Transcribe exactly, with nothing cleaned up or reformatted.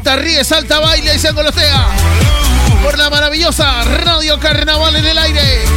canta, ríe, salta, baila y se angolosea por la maravillosa Radio Carnaval en el aire.